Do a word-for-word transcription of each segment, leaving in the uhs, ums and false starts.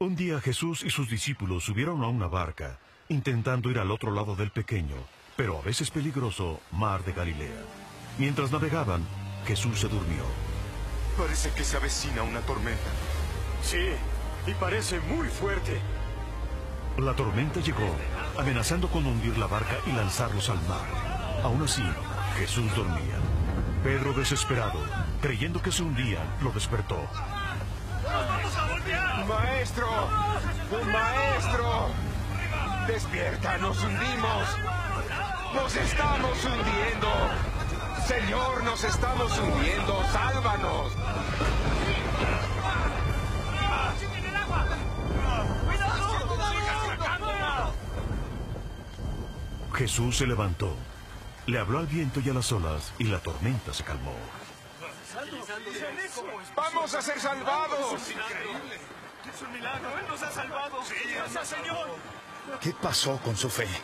Un día Jesús y sus discípulos subieron a una barca, intentando ir al otro lado del pequeño, pero a veces peligroso, mar de Galilea. Mientras navegaban, Jesús se durmió. Parece que se avecina una tormenta. Sí, y parece muy fuerte. La tormenta llegó, amenazando con hundir la barca y lanzarlos al mar. Aún así, Jesús dormía. Pedro, desesperado, creyendo que se hundía, lo despertó. ¡Vamos a voltear! ¡Maestro! ¡Maestro! ¡Despierta! ¡Nos hundimos! ¡Nos estamos hundiendo! ¡Señor, nos estamos hundiendo! ¡Sálvanos! ¡En el agua! ¡Cuidado! ¡Cuidado! Jesús se levantó, le habló al viento y a las olas, y la tormenta se calmó. ¡Vamos a ser salvados! ¡Increíble! ¡Es un milagro! ¡Él nos ha salvado! ¡Sí, gracias, Señor! ¿Qué pasó con su fe?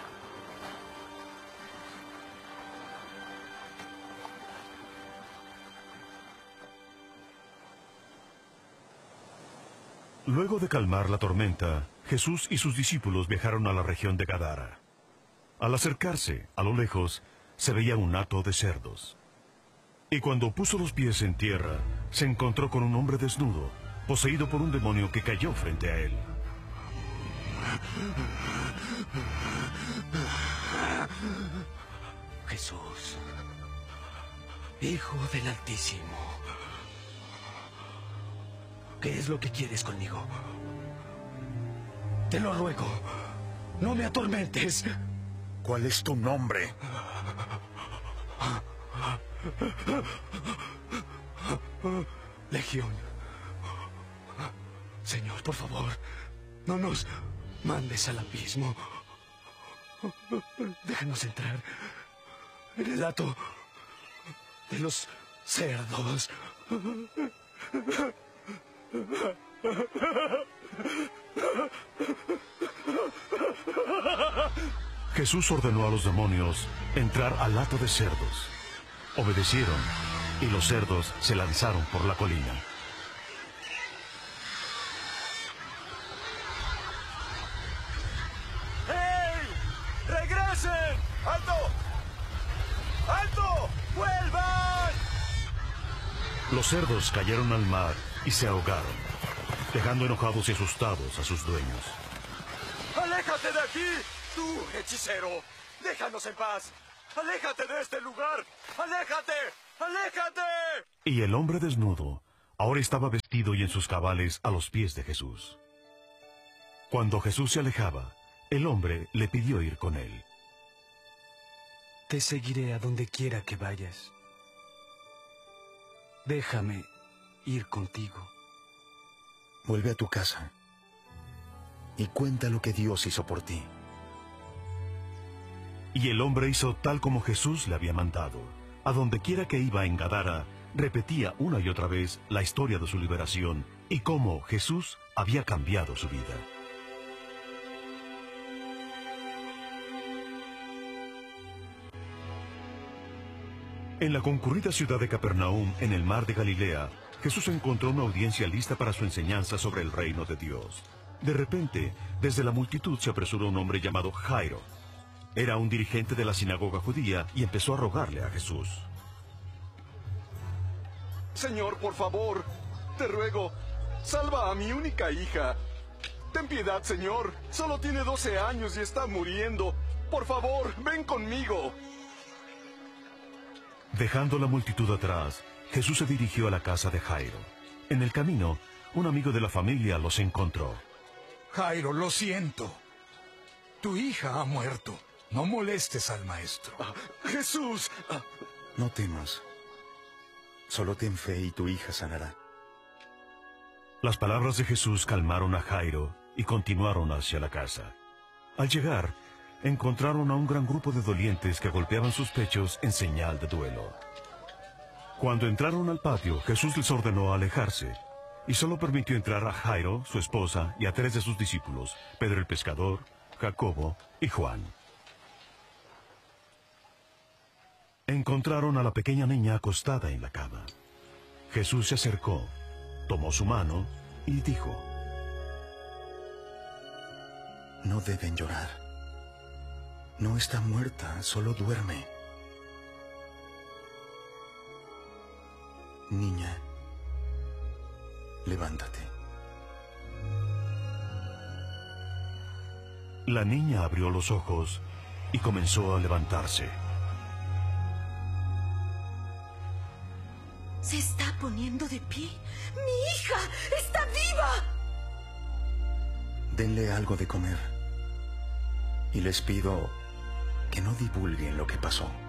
Luego de calmar la tormenta, Jesús y sus discípulos viajaron a la región de Gadara. Al acercarse, a lo lejos, se veía un hato de cerdos. Y cuando puso los pies en tierra, se encontró con un hombre desnudo, poseído por un demonio que cayó frente a él. Jesús, Hijo del Altísimo, ¿qué es lo que quieres conmigo? Te lo ruego, no me atormentes. ¿Cuál es tu nombre? Legión. Señor, por favor, no nos mandes al abismo. Déjanos entrar en el hato de los cerdos. Jesús ordenó a los demonios entrar al hato de cerdos. Obedecieron, y los cerdos se lanzaron por la colina. ¡Hey! ¡Regresen! ¡Alto! ¡Alto! ¡Vuelvan! Los cerdos cayeron al mar y se ahogaron, dejando enojados y asustados a sus dueños. ¡Aléjate de aquí! ¡Tú, hechicero! ¡Déjanos en paz! ¡Aléjate de este lugar! ¡Aléjate! ¡Aléjate! Y el hombre desnudo ahora estaba vestido y en sus cabales a los pies de Jesús. Cuando Jesús se alejaba, el hombre le pidió ir con él. Te seguiré a donde quiera que vayas. Déjame ir contigo. Vuelve a tu casa y cuenta lo que Dios hizo por ti. Y el hombre hizo tal como Jesús le había mandado. A donde quiera que iba en Gadara, repetía una y otra vez la historia de su liberación y cómo Jesús había cambiado su vida. En la concurrida ciudad de Capernaum, en el mar de Galilea, Jesús encontró una audiencia lista para su enseñanza sobre el reino de Dios. De repente, desde la multitud se apresuró un hombre llamado Jairo. Era un dirigente de la sinagoga judía y empezó a rogarle a Jesús. Señor, por favor, te ruego, salva a mi única hija. Ten piedad, Señor. Solo tiene doce años y está muriendo. Por favor, ven conmigo. Dejando la multitud atrás, Jesús se dirigió a la casa de Jairo. En el camino, un amigo de la familia los encontró. Jairo, lo siento. Tu hija ha muerto. No molestes al maestro. Ah, Jesús. Ah. No temas. Solo ten fe y tu hija sanará. Las palabras de Jesús calmaron a Jairo y continuaron hacia la casa. Al llegar, encontraron a un gran grupo de dolientes que golpeaban sus pechos en señal de duelo. Cuando entraron al patio, Jesús les ordenó alejarse y solo permitió entrar a Jairo, su esposa, y a tres de sus discípulos, Pedro el pescador, Jacobo y Juan. Encontraron a la pequeña niña acostada en la cama. Jesús se acercó, tomó su mano y dijo: No deben llorar. No está muerta, solo duerme. Niña, levántate. La niña abrió los ojos y comenzó a levantarse. Se está poniendo de pie. ¡Mi hija está viva! Denle algo de comer. Y les pido que no divulguen lo que pasó.